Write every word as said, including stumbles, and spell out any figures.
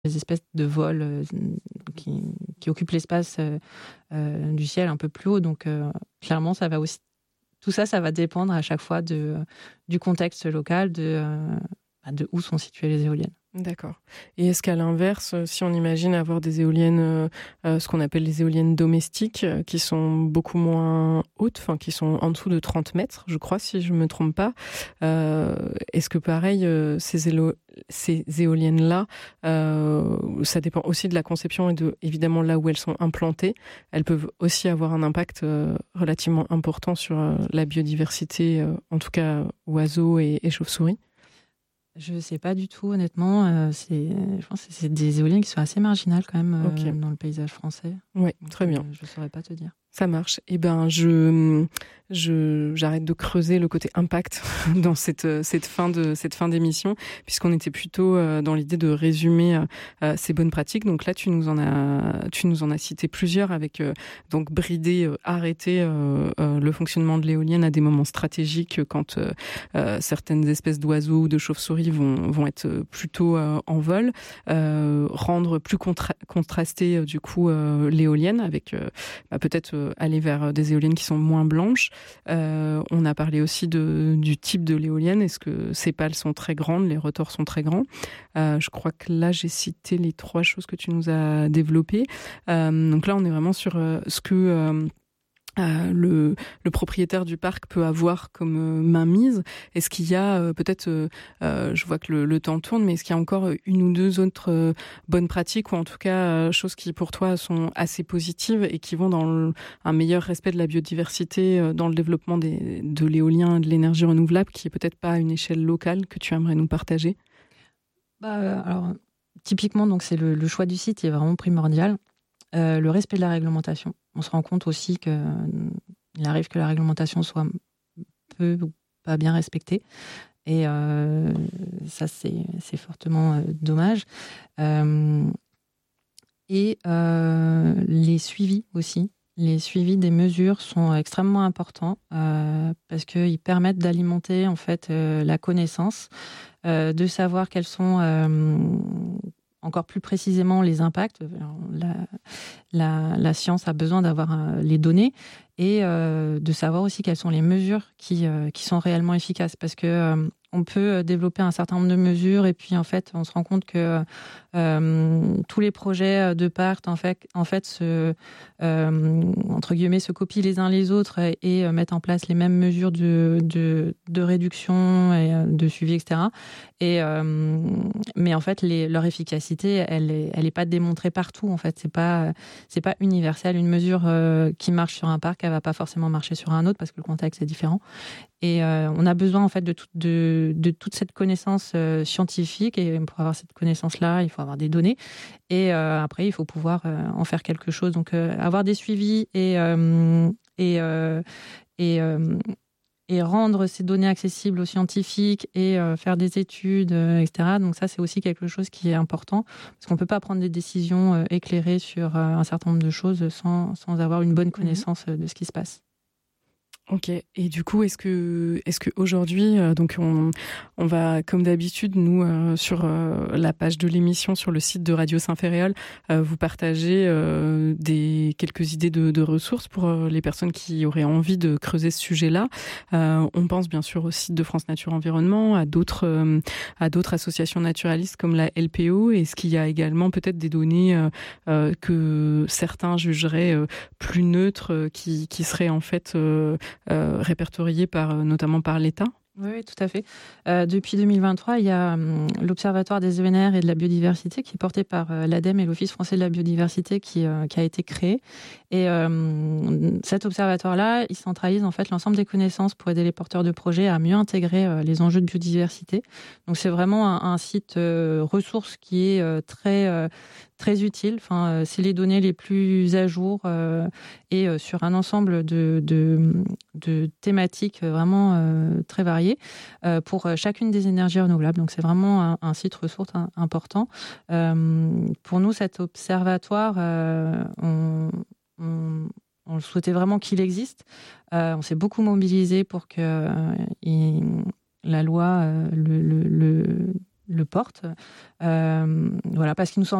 les espèces de vols euh, qui, qui occupent l'espace euh, euh, du ciel un peu plus haut. Donc, euh, clairement, ça va aussi. Tout ça, ça va dépendre à chaque fois de, du contexte local, de, euh, de où sont situées les éoliennes. D'accord. Et est-ce qu'à l'inverse, si on imagine avoir des éoliennes, euh, euh, ce qu'on appelle les éoliennes domestiques, euh, qui sont beaucoup moins hautes, enfin qui sont en dessous de trente mètres, je crois, si je me trompe pas, euh, est-ce que pareil, euh, ces, élo- ces éoliennes-là, euh, ça dépend aussi de la conception et de, évidemment, là où elles sont implantées, elles peuvent aussi avoir un impact euh, relativement important sur euh, la biodiversité, euh, en tout cas oiseaux et, et chauves-souris? Je ne sais pas du tout, honnêtement. Euh, c'est, je pense que c'est des éoliennes qui sont assez marginales quand même euh, Ok. dans le paysage français. Oui, Donc, très bien. Euh, je ne saurais pas te dire. Ça marche. Eh ben, je, je, j'arrête de creuser le côté impact dans cette, cette fin de, cette fin d'émission, puisqu'on était plutôt dans l'idée de résumer euh, ces bonnes pratiques. Donc là, tu nous en as, tu nous en as cité plusieurs avec, euh, donc, brider, euh, arrêter euh, euh, le fonctionnement de l'éolienne à des moments stratégiques quand euh, euh, certaines espèces d'oiseaux ou de chauves-souris vont, vont être plutôt euh, en vol, euh, rendre plus contra- contrasté, euh, du coup, euh, l'éolienne avec, euh, bah, peut-être, euh, aller vers des éoliennes qui sont moins blanches. Euh, on a parlé aussi de, du type de l'éolienne. Est-ce que ces pales sont très grandes, les rotors sont très grands? Euh, je crois que là, j'ai cité les trois choses que tu nous as développées. Euh, donc là, on est vraiment sur euh, ce que... Euh, Euh, le, le propriétaire du parc peut avoir comme euh, mainmise. Est-ce qu'il y a euh, peut-être, euh, euh, je vois que le, le temps tourne, mais est-ce qu'il y a encore une ou deux autres euh, bonnes pratiques ou en tout cas euh, choses qui pour toi sont assez positives et qui vont dans le, un meilleur respect de la biodiversité, euh, dans le développement des, de l'éolien et de l'énergie renouvelable, qui est peut-être pas à une échelle locale, que tu aimerais nous partager? Bah, euh, alors, typiquement, donc, c'est le, le choix du site qui est vraiment primordial. Euh, le respect de la réglementation. On se rend compte aussi qu'il euh, arrive que la réglementation soit peu ou pas bien respectée. Et euh, ça, c'est, c'est fortement euh, dommage. Euh, et euh, les suivis aussi. Les suivis des mesures sont extrêmement importants euh, parce qu'ils permettent d'alimenter en fait euh, la connaissance, euh, de savoir quels sont euh, encore plus précisément les impacts. Alors, la, la, la science a besoin d'avoir euh, les données et euh, de savoir aussi quelles sont les mesures qui, euh, qui sont réellement efficaces. Parce que euh, on peut développer un certain nombre de mesures et puis en fait, on se rend compte que euh, tous les projets de parc en fait, en fait se, euh, entre guillemets, se copient les uns les autres et, et mettent en place les mêmes mesures de, de, de réduction et de suivi, et cetera. Et, euh, mais en fait, les, leur efficacité, elle est, elle est pas démontrée partout. En fait, c'est pas, c'est pas universel. Une mesure euh, qui marche sur un parc, elle va pas forcément marcher sur un autre parce que le contexte est différent. Et euh, on a besoin en fait de, tout, de, de toute cette connaissance euh, scientifique. Et pour avoir cette connaissance-là, il faut avoir des données. Et euh, après, il faut pouvoir euh, en faire quelque chose. Donc, euh, avoir des suivis et euh, et euh, et euh, et rendre ces données accessibles aux scientifiques et euh, faire des études, euh, et cetera. Donc ça, c'est aussi quelque chose qui est important, parce qu'on ne peut pas prendre des décisions euh, éclairées sur euh, un certain nombre de choses sans, sans avoir une bonne connaissance euh, de ce qui se passe. Ok. Et du coup, est-ce que, est-ce que aujourd'hui, euh, donc on, on va, comme d'habitude, nous euh, sur euh, la page de l'émission sur le site de Radio Saint-Ferréol, euh, vous partager euh, des quelques idées de, de ressources pour euh, les personnes qui auraient envie de creuser ce sujet-là. Euh, on pense bien sûr au site de France Nature Environnement, à d'autres, euh, à d'autres associations naturalistes comme la L P O. Est-ce qu'il y a également peut-être des données euh, euh, que certains jugeraient euh, plus neutres, euh, qui, qui seraient en fait euh, Euh, répertoriés par, euh, notamment par l'État? Oui, oui, tout à fait. Euh, depuis deux mille vingt-trois, il y a hum, l'Observatoire des E N R et de la biodiversité qui est porté par euh, l'ADEME et l'Office français de la biodiversité qui, euh, qui a été créé. Et euh, cet observatoire-là, il centralise en fait l'ensemble des connaissances pour aider les porteurs de projets à mieux intégrer euh, les enjeux de biodiversité. Donc c'est vraiment un, un site euh, ressource qui est euh, très euh, très utile. Enfin, euh, c'est les données les plus à jour euh, et euh, sur un ensemble de, de, de thématiques vraiment euh, très variées euh, pour chacune des énergies renouvelables. Donc, c'est vraiment un, un site ressource un, important. Euh, pour nous, cet observatoire, euh, on, on, on souhaitait vraiment qu'il existe. Euh, on s'est beaucoup mobilisé pour que euh, il, la loi euh, le, le, le le portent. Euh, voilà, parce qu'il nous semble